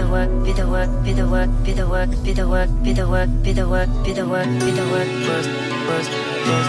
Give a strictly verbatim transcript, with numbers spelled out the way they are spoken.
work, be the work, be the work, be the work, be the work, be the work, be the work, be the work, be the work, be the work, worst, worst, worst.